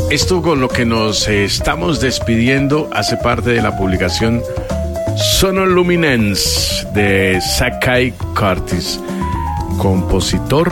Esto con lo que nos estamos despidiendo hace parte de la publicación Sonoluminance de Sakai Curtis, compositor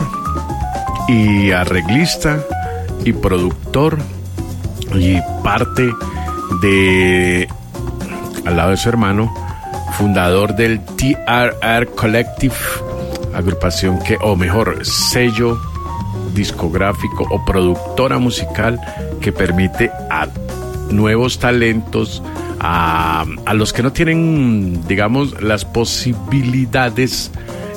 y arreglista y productor y parte de, al lado de su hermano, fundador del TRR Collective, agrupación que, o mejor, sello discográfico o productora musical que permite a nuevos talentos, a los que no tienen, digamos, las posibilidades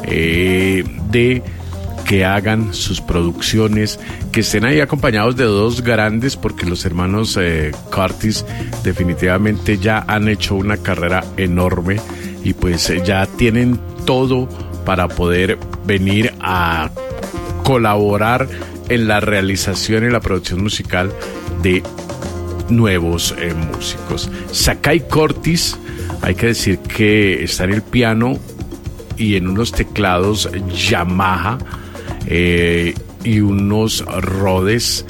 de que hagan sus producciones, que estén ahí acompañados de dos grandes, porque los hermanos Curtis definitivamente ya han hecho una carrera enorme y pues ya tienen todo para poder venir a colaborar en la realización y la producción musical de nuevos músicos. Sakai Curtis, hay que decir que está en el piano y en unos teclados Yamaha y unos Rhodes.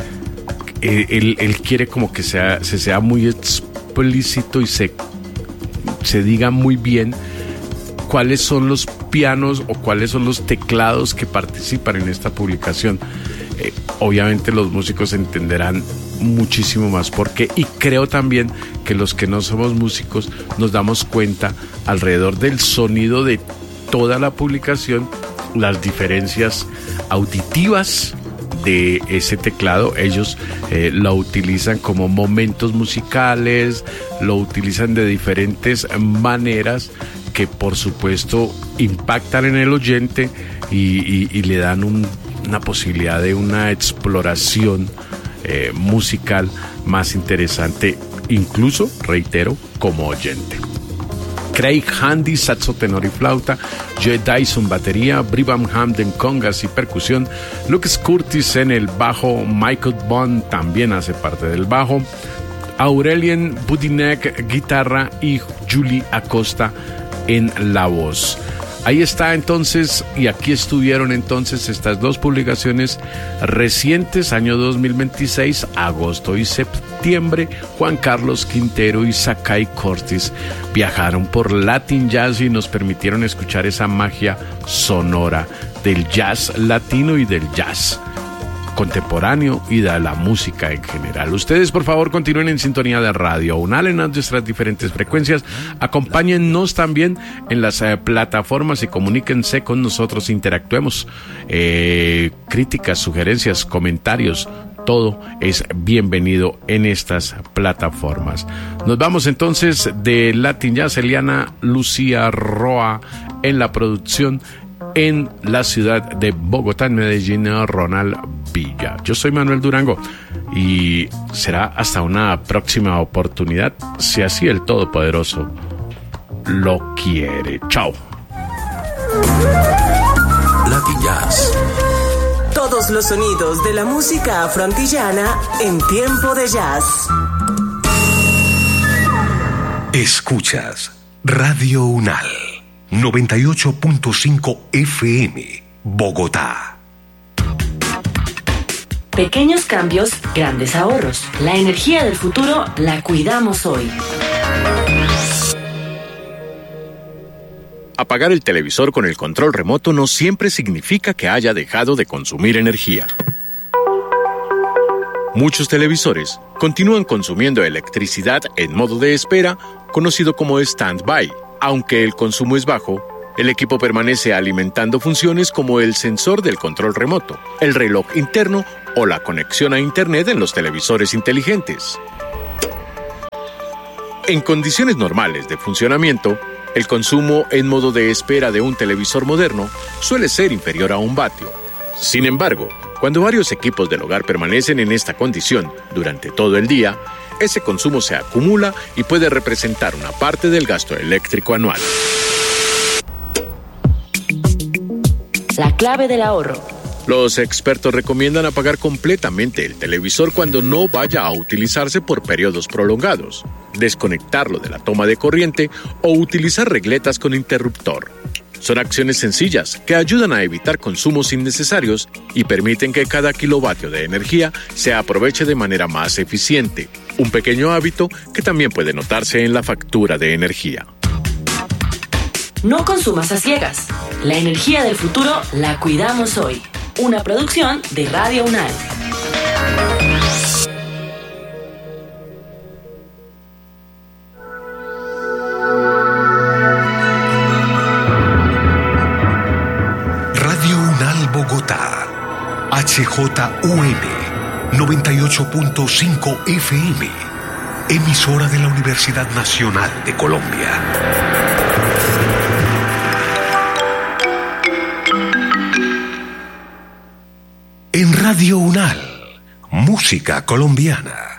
Él quiere como que se sea muy explícito y se diga muy bien cuáles son los pianos o cuáles son los teclados que participan en esta publicación. Obviamente los músicos entenderán muchísimo más por qué, y creo también que los que no somos músicos nos damos cuenta alrededor del sonido de toda la publicación, las diferencias auditivas de ese teclado. Ellos lo utilizan como momentos musicales, lo utilizan de diferentes maneras que por supuesto impactan en el oyente y le dan una posibilidad de una exploración musical más interesante, incluso, reitero, como oyente. Craig Handy, saxo tenor y flauta, Joe Dyson, batería, Brigham Hamden, congas y percusión, Lucas Curtis en el bajo, Michael Bond también hace parte del bajo, Aurelien Budinek, guitarra, y Julie Acosta en la voz. Ahí está entonces, y aquí estuvieron entonces estas dos publicaciones recientes, año 2026, agosto y septiembre. Juan Carlos Quintero y Sakai Curtis viajaron por Latin Jazz y nos permitieron escuchar esa magia sonora del jazz latino y del jazz contemporáneo y de la música en general. Ustedes, por favor, continúen en sintonía de Radio UNAL en nuestras diferentes frecuencias. Acompáñennos también en las plataformas y comuníquense con nosotros, interactuemos. Críticas, sugerencias, comentarios, todo es bienvenido en estas plataformas. Nos vamos entonces de Latin Jazz. Eliana Lucía Roa en la producción, en la ciudad de Bogotá, en Medellín, Ronald Villa. Yo soy Manuel Durango y será hasta una próxima oportunidad, si así el Todopoderoso lo quiere. Chao. Latin Jazz. Todos los sonidos de la música afroantillana en tiempo de jazz. Escuchas Radio UNAL 98.5 FM, Bogotá. Pequeños cambios, grandes ahorros. La energía del futuro la cuidamos hoy. Apagar el televisor con el control remoto no siempre significa que haya dejado de consumir energía. Muchos televisores continúan consumiendo electricidad en modo de espera, conocido como stand-by. Aunque el consumo es bajo, el equipo permanece alimentando funciones como el sensor del control remoto, el reloj interno o la conexión a Internet en los televisores inteligentes. En condiciones normales de funcionamiento, el consumo en modo de espera de un televisor moderno suele ser inferior a 1 vatio. Sin embargo, cuando varios equipos del hogar permanecen en esta condición durante todo el día, ese consumo se acumula y puede representar una parte del gasto eléctrico anual. La clave del ahorro. Los expertos recomiendan apagar completamente el televisor cuando no vaya a utilizarse por periodos prolongados, desconectarlo de la toma de corriente o utilizar regletas con interruptor. Son acciones sencillas que ayudan a evitar consumos innecesarios y permiten que cada kilovatio de energía se aproveche de manera más eficiente. Un pequeño hábito que también puede notarse en la factura de energía. No consumas a ciegas. La energía del futuro la cuidamos hoy. Una producción de Radio UNAL. Radio UNAL Bogotá, HJUM 98.5 FM, emisora de la Universidad Nacional de Colombia. En Radio UNAL, música colombiana.